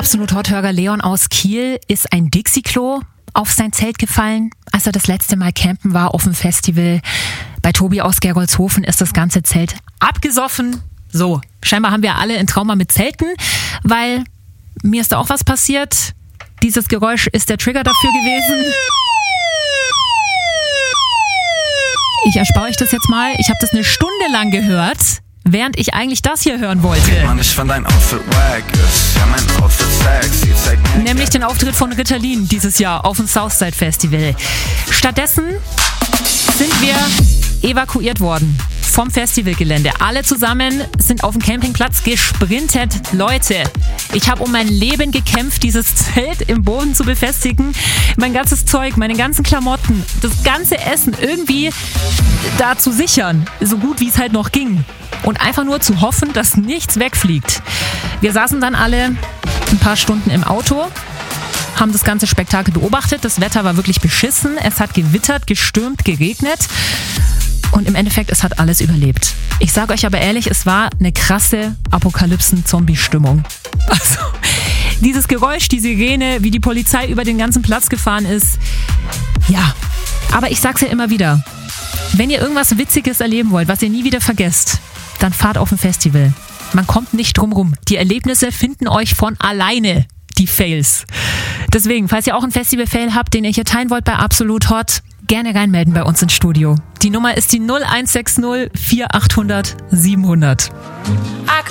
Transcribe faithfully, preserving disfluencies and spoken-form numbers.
Absolut Hot-Hörer Leon aus Kiel ist ein Dixie-Klo auf sein Zelt gefallen, als er das letzte Mal campen war auf dem Festival. Bei Tobi aus Gerolzhofen ist das ganze Zelt abgesoffen. So, scheinbar haben wir alle ein Trauma mit Zelten, weil mir ist da auch was passiert. Dieses Geräusch ist der Trigger dafür gewesen. Ich erspare euch das jetzt mal. Ich habe das eine Stunde lang gehört, während ich eigentlich das hier hören wollte. Mann, ich fand dein Outfit wack. Ja, mein Outfit sexy. Zeig mir Nämlich den Auftritt von Ritalin dieses Jahr auf dem Southside Festival. Stattdessen sind wir evakuiert worden vom Festivalgelände. Alle zusammen sind auf dem Campingplatz gesprintet. Leute, ich habe um mein Leben gekämpft, dieses Zelt im Boden zu befestigen. Mein ganzes Zeug, meine ganzen Klamotten, das ganze Essen irgendwie da zu sichern. So gut wie es halt noch ging. Und einfach nur zu hoffen, dass nichts wegfliegt. Wir saßen dann alle ein paar Stunden im Auto, haben das ganze Spektakel beobachtet. Das Wetter war wirklich beschissen. Es hat gewittert, gestürmt, geregnet. Und im Endeffekt, es hat alles überlebt. Ich sage euch aber ehrlich, es war eine krasse Apokalypsen-Zombie-Stimmung. Also, dieses Geräusch, die Sirene, wie die Polizei über den ganzen Platz gefahren ist. Ja, aber ich sag's ja immer wieder. Wenn ihr irgendwas Witziges erleben wollt, was ihr nie wieder vergesst, dann fahrt auf ein Festival. Man kommt nicht drum rum. Die Erlebnisse finden euch von alleine, die Fails. Deswegen, falls ihr auch einen Festival-Fail habt, den ihr hier teilen wollt bei Absolut Hot, gerne reinmelden bei uns ins Studio. Die Nummer ist die null eins sechs null vier achthundert siebenhundert.